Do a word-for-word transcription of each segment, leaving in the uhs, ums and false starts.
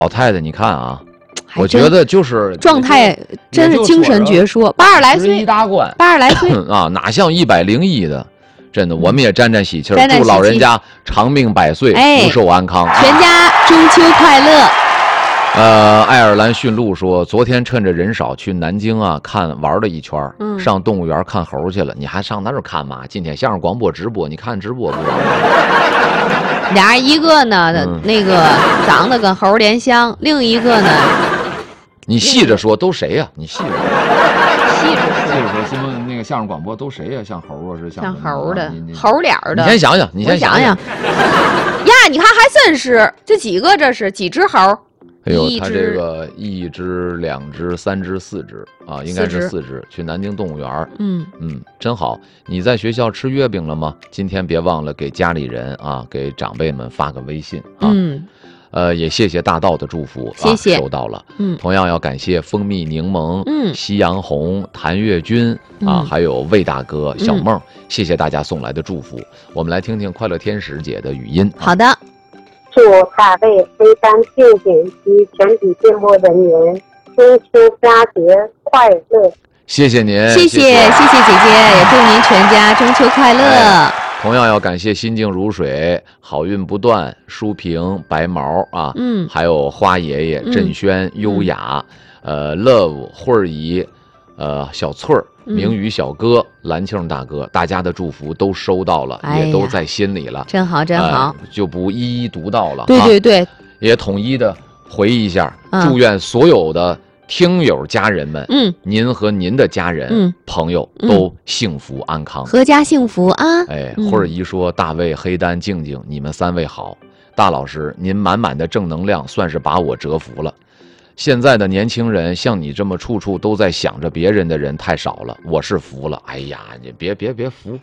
老太太，你看啊，我觉得就是状态真是精神矍铄，八十来岁， 一大关， 八十来岁啊，哪像一百零一的？真的，我们也沾沾喜气儿，祝老人家长命百岁，福寿安康， 全家中秋快乐。 呃，爱尔兰驯鹿说，昨天趁着人少去南京啊看玩了一圈，嗯，上动物园看猴去了。你还上那儿看嘛？今天相声广播直播，你看直播不？ 俩人一个呢，嗯、那个长得跟猴莲香，另一个呢， 你细着说，都谁呀、啊？你细着说， 细着说，细着说，新闻那个相声广播都谁呀、啊？像猴啊，是像像猴的，猴脸的。 你先想想，你先想想。呀，你看还真是这几个，这是几只猴？ 哎呦，他这个一只、两只、三只、四只啊，应该是四只。去南京动物园，嗯嗯，真好。你在学校吃月饼了吗？今天别忘了给家里人啊，给长辈们发个微信啊。嗯，呃，也谢谢大道的祝福， 谢谢， 收到了。嗯，同样要感谢蜂蜜柠檬、嗯，夕阳红、谭月军啊，还有魏大哥、小梦，谢谢大家送来的祝福。我们来听听快乐天使姐的语音。 好的。 祝大卫、飞丹、静静及全体节目人员中秋佳节快乐！ 谢谢您， 谢谢谢谢姐姐，也祝您全家中秋快乐。哎、 同样要感谢心静如水、好运不断、舒平、白毛啊，嗯，还有花爷爷、振轩、嗯、优雅，呃 ，Love 慧儿姨，呃，小翠儿。明宇小哥、嗯、蓝庆大哥，大家的祝福都收到了，哎、也都在心里了， 真好，真好、呃， 就不一一读到了。 对对对， 也统一的回忆一下，嗯、祝愿所有的听友家人们，嗯，您和您的家人、嗯、朋友都幸福安康， 阖家幸福啊！ 哎，慧儿姨说，大卫、黑丹、静静，你们三位好，大老师，您满满的正能量，算是把我折服了。现在的年轻人像你这么处处都在想着别人的人太少了，我是服了。哎呀，你别别别服，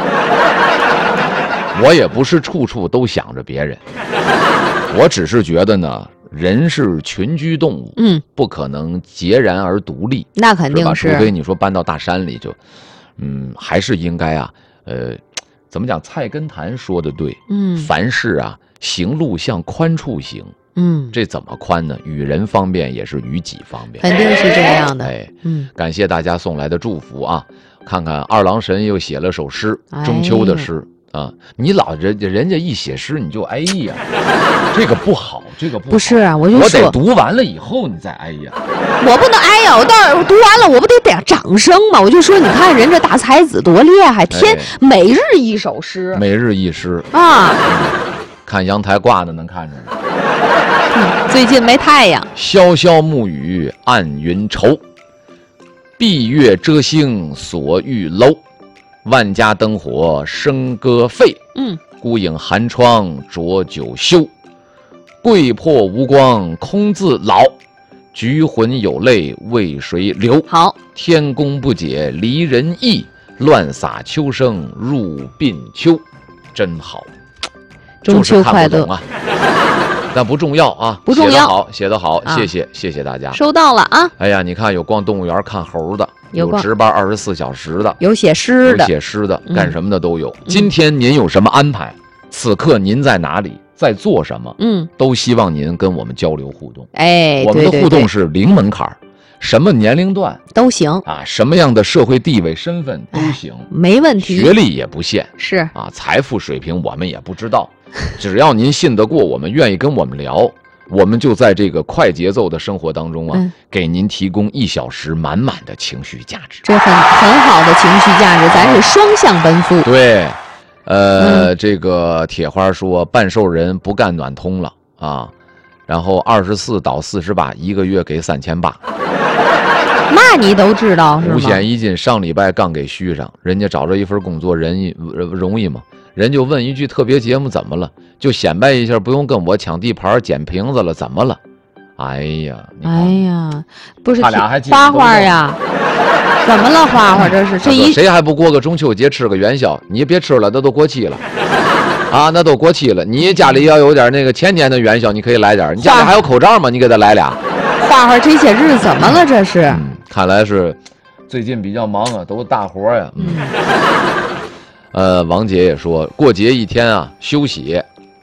我也不是处处都想着别人，我只是觉得呢，人是群居动物，嗯，不可能截然而独立， 那肯定是， 除非你说搬到大山里就，嗯，还是应该啊，呃，怎么讲？菜根谭说的对，嗯，凡事啊，行路向宽处行。嗯，这怎么宽呢？与人方便也是与己方便， 肯定是这样的。 哎，嗯，感谢大家送来的祝福啊！看看二郎神又写了首诗，中秋的诗、哎、啊！你老人家人家一写诗你就哎呀，这个不好，这个不好。 不是啊，我就说我得读完了以后你再哎呀， 我不能哎呀，我到我读完了我不得点掌声吗？我就说你看人这大才子多厉害，天、哎、每日一首诗， 每日一诗啊、 嗯！看阳台挂的能看着呢。 最近没太阳， 潇潇暮雨暗云愁，闭月遮星锁玉楼，万家灯火笙歌沸，嗯，孤影寒窗浊酒休，桂魄无光空自老，菊魂有泪为谁流？ 好， 天公不解离人意，乱洒秋声入鬓秋，真好， 中秋快乐啊！但不重要啊， 不重要， 写得好，写得好，啊、谢谢，谢谢大家， 收到了啊！ 哎呀，你看有逛动物园看猴的，有值班二十四小时的， 有写诗的， 有写诗的，干什么的都有。嗯、今天您有什么安排？此刻您在哪里？在做什么？嗯，都希望您跟我们交流互动。 哎， 我们的互动是零门槛，什么年龄段都行啊，什么样的社会地位、身份都行， 没问题， 学历也不限， 是啊，财富水平我们也不知道。只要您信得过我们，愿意跟我们聊，我们就在这个快节奏的生活当中啊，嗯、给您提供一小时满满的情绪价值。 这很很好的情绪价值，咱是双向奔赴。 对，呃，嗯、这个铁花说，半兽人不干暖通了啊，然后二十四倒四十八，一个月给三千八。 那你都知道是吗？ 五险一金上礼拜刚给续上，人家找着一份工作，人容易吗？人就问一句，特别节目怎么了？就显摆一下，不用跟我抢地盘、捡瓶子了，怎么了？哎呀， 哎呀，不是他俩还花花呀？怎么了，花花？这是这一谁还不过个中秋节吃个元宵？你别吃了，那都过期了啊，那都过期了。你家里要有点那个前天的元宵，你可以来点。你家里还有口罩吗？你给他来俩。 花花这些日子怎么了？这是、 嗯，看来是最近比较忙啊，都大活呀。嗯。呃，王姐也说过节一天啊，休息，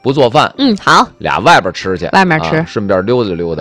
不做饭， 嗯，好， 俩外边吃去， 外面吃啊，顺便溜达溜达。